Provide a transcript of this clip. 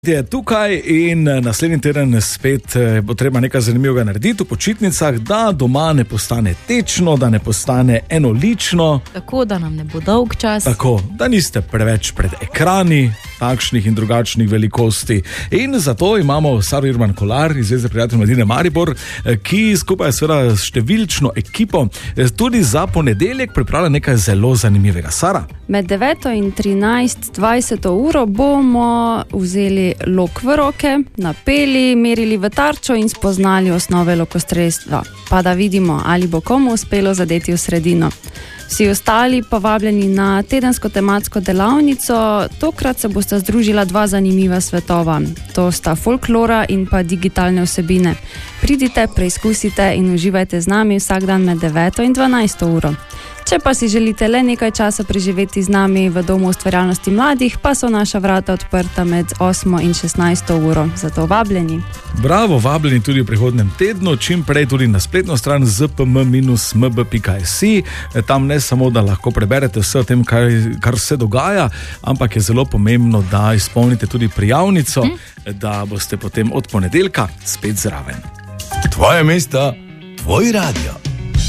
Je tukaj in naslednji teden spet bo treba nekaj zanimivega narediti v počitnicah, da doma ne postane tečno, da ne postane enolično. Tako, da nam ne bo dolg čas. Tako, da niste preveč pred ekrani takšnih in drugačnih velikosti. In zato imamo Saro Irman Kolar iz Zveze prijateljev mladine Maribor, ki skupaj s številčno ekipo tudi za ponedeljek pripravlja nekaj zelo zanimivega. Sara? Med 9 in 13:20 uro bomo vzeli lok v roke, napeli, merili v tarčo in spoznali osnove lokostrelstva. Pa da vidimo, ali bo komu uspelo zadeti v sredino. Vsi ostali pa vabljeni na tedensko tematsko delavnico. Tokrat se bosta združila dva zanimiva svetova. To sta folklora in pa digitalne vsebine. Pridite, preizkusite in uživajte z nami vsak dan med 9 in 12 uro. Če pa si želite le nekaj časa preživeti z nami v Domu ustvarjalnosti mladih, pa so naša vrata odprta med 8 in 16 uro. Zato vabljeni. Bravo, vabljeni tudi v prihodnem tednu, čim prej tudi na spletno stran zpm-mb.si. Tam ne samo, da lahko preberete vse o tem, kar se dogaja, ampak je zelo pomembno, da izpolnite tudi prijavnico, da boste potem od ponedeljka spet zraven. Tvoje mesto, tvoj radio.